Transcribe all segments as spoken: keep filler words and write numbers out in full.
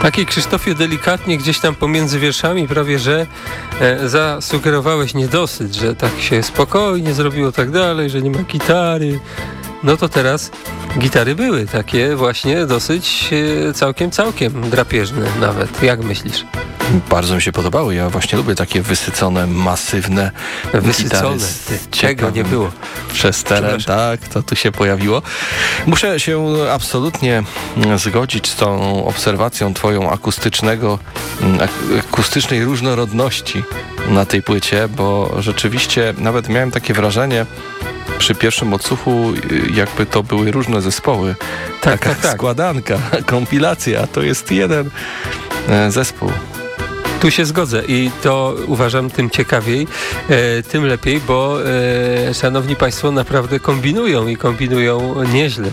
Taki, Krzysztofie, delikatnie gdzieś tam pomiędzy wierszami prawie, że e, zasugerowałeś niedosyt, że tak się spokojnie zrobiło tak dalej, że nie ma gitary. No to teraz gitary były takie właśnie dosyć e, całkiem, całkiem drapieżne nawet. Jak myślisz? Bardzo mi się podobały. Ja właśnie lubię takie wysycone, masywne Wysycone, gitary. tego nie było. Przez teren, tak, to tu się pojawiło. Muszę się absolutnie zgodzić z tą obserwacją twoją akustycznego, akustycznej różnorodności na tej płycie, bo rzeczywiście nawet miałem takie wrażenie przy pierwszym odsłuchu, jakby to były różne zespoły. Tak, Taka tak, tak. składanka, kompilacja, to jest jeden zespół. Tu się zgodzę i to uważam tym ciekawiej, e, tym lepiej, bo e, szanowni państwo naprawdę kombinują i kombinują nieźle.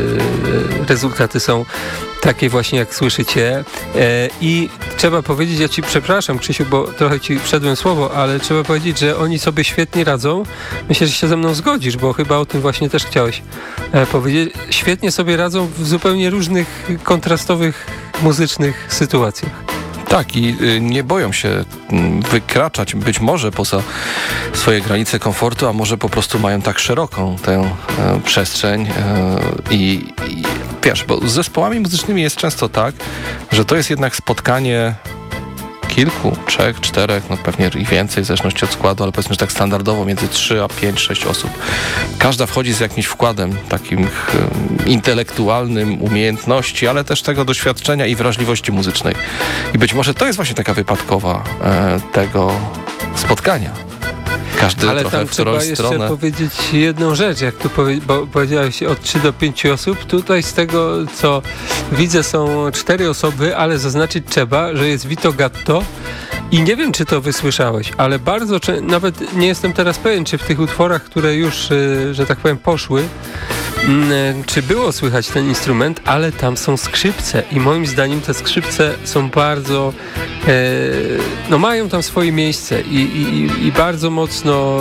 E, rezultaty są takie właśnie, jak słyszycie. E, I trzeba powiedzieć, ja ci przepraszam, Krzysiu, bo trochę ci wszedłem słowo, ale trzeba powiedzieć, że oni sobie świetnie radzą. Myślę, że się ze mną zgodzisz, bo chyba o tym właśnie też chciałeś e, powiedzieć. Świetnie sobie radzą w zupełnie różnych, kontrastowych, muzycznych sytuacjach. Tak, i nie boją się wykraczać być może poza swoje granice komfortu, a może po prostu mają tak szeroką tę e, przestrzeń e, i, i wiesz, bo z zespołami muzycznymi jest często tak, że to jest jednak spotkanie kilku, trzech, czterech, no pewnie i więcej w zależności od składu, ale powiedzmy, że tak standardowo między trzy a pięć, sześć osób. Każda wchodzi z jakimś wkładem takim um, intelektualnym, umiejętności, ale też tego doświadczenia i wrażliwości muzycznej. I być może to jest właśnie taka wypadkowa e, tego spotkania. Każdy ale trochę tam w trzeba którąś jeszcze stronę. powiedzieć jedną rzecz, jak tu powie, bo powiedziałeś od trzy do pięciu osób. Tutaj z tego, co widzę, są cztery osoby, ale zaznaczyć trzeba, że jest Vito Gatto i nie wiem, czy to wysłyszałeś, ale bardzo, nawet nie jestem teraz pewien, czy w tych utworach, które już, że tak powiem, poszły, czy było słychać ten instrument, ale tam są skrzypce i moim zdaniem te skrzypce są bardzo, e, no mają tam swoje miejsce i, i, i bardzo mocno,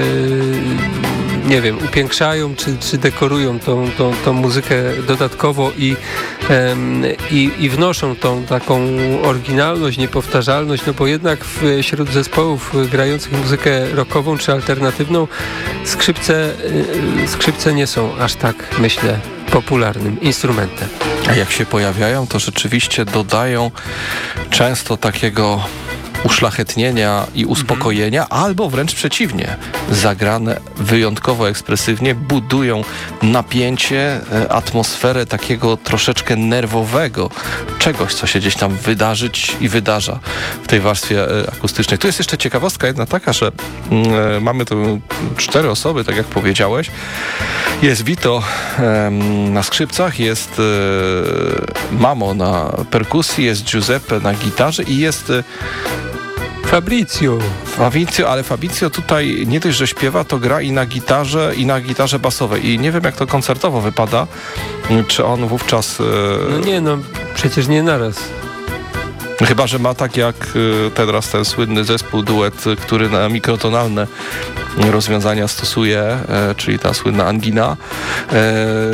e, nie wiem, upiększają czy, czy dekorują tą, tą, tą muzykę dodatkowo i, e, i, i wnoszą tą taką oryginalność, niepowtarzalność, no bo jednak wśród zespołów grających muzykę rockową czy alternatywną skrzypce, e, skrzypce nie są aż tak, myślę, popularnym instrumentem. A jak się pojawiają, to rzeczywiście dodają często takiego uszlachetnienia i uspokojenia, mm-hmm. albo wręcz przeciwnie. Zagrane wyjątkowo ekspresywnie budują napięcie, atmosferę takiego troszeczkę nerwowego czegoś, co się gdzieś tam wydarzyć i wydarza w tej warstwie akustycznej. Tu jest jeszcze ciekawostka jedna taka, że mm, mamy tu cztery osoby, tak jak powiedziałeś. Jest Vito em, na skrzypcach, jest e, Mamo na perkusji, jest Giuseppe na gitarze i jest e, Fabrizio. Fabrizio, ale Fabrizio tutaj nie dość, że śpiewa, to gra i na gitarze, i na gitarze basowej. I nie wiem, jak to koncertowo wypada, czy on wówczas... E... No nie, no przecież nie naraz. Chyba że ma tak jak teraz ten słynny zespół, duet, który na mikrotonalne rozwiązania stosuje, e, czyli ta słynna Angina, e,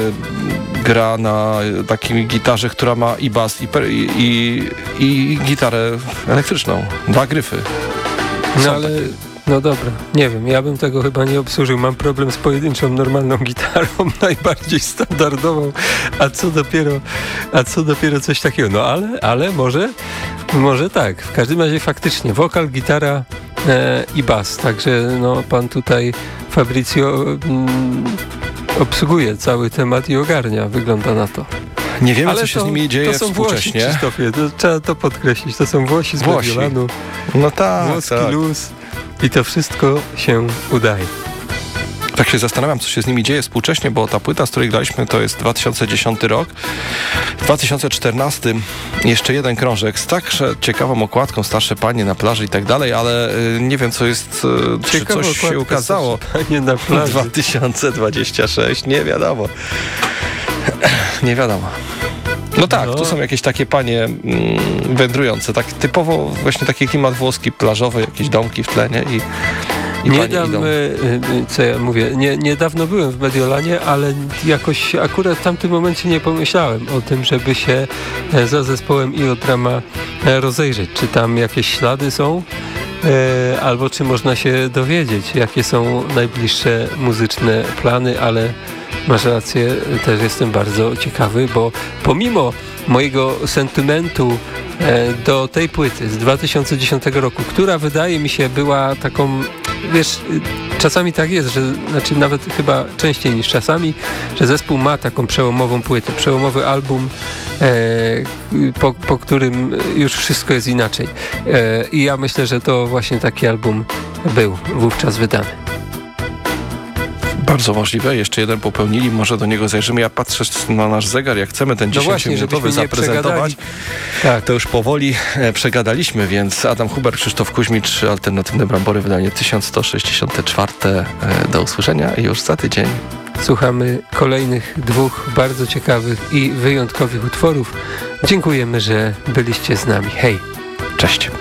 gra na takiej gitarze, która ma i bas, i, per, i, i, i gitarę elektryczną. Dwa gryfy. No ale... Takie. No dobra, nie wiem, ja bym tego chyba nie obsłużył. Mam problem z pojedynczą, normalną gitarą, najbardziej standardową, a co dopiero, a co dopiero coś takiego. No ale, ale może, może tak. W każdym razie faktycznie wokal, gitara e, i bas. Także no pan tutaj Fabrizio mm, obsługuje cały temat i ogarnia. Wygląda na to. Nie wiemy, ale co się to, z nimi dzieje to są współcześnie. Włosi, Krzysztofie, to trzeba to podkreślić. To są Włosi z Włosi. Mediolanu. No tak, Włoski tak. luz. I to wszystko się udaje. Tak się zastanawiam, co się z nimi dzieje współcześnie, bo ta płyta, z której graliśmy, to jest dwa tysiące dziesiąty rok. W dwa tysiące czternastym jeszcze jeden krążek z tak ciekawą okładką, starsze panie na plaży i tak dalej, ale y, nie wiem, co jest, y, czy coś się ukazało. Panie na plaży. dwa tysiące dwudziesty szósty, nie wiadomo. Nie wiadomo. No tak, no. Tu są jakieś takie panie mm, wędrujące, tak typowo właśnie taki klimat włoski, plażowy, jakieś domki w tle, nie? I i nie panie dam, idą. co ja mówię, nie, niedawno byłem w Mediolanie, ale jakoś akurat w tamtym momencie nie pomyślałem o tym, żeby się za zespołem Iodrama rozejrzeć. Czy tam jakieś ślady są? Albo czy można się dowiedzieć, jakie są najbliższe muzyczne plany, ale masz rację, też jestem bardzo ciekawy, bo pomimo mojego sentymentu do tej płyty z dwa tysiące dziesiątego roku, która wydaje mi się była taką, wiesz, czasami tak jest, że, znaczy nawet chyba częściej niż czasami, że zespół ma taką przełomową płytę, przełomowy album, e, po, po którym już wszystko jest inaczej. E, I ja myślę, że to właśnie taki album był wówczas wydany. Bardzo możliwe. Jeszcze jeden popełnili, może do niego zajrzymy. Ja patrzę na nasz zegar, jak chcemy ten dziesięciominutowy no zaprezentować, tak. To już powoli e, przegadaliśmy, więc Adam Hubert, Krzysztof Kuźmicz, Alternatywne Brambory, wydanie tysiąc sto sześćdziesiąte czwarte. E, do usłyszenia już za tydzień. Słuchamy kolejnych dwóch bardzo ciekawych i wyjątkowych utworów. Dziękujemy, że byliście z nami. Hej! Cześć!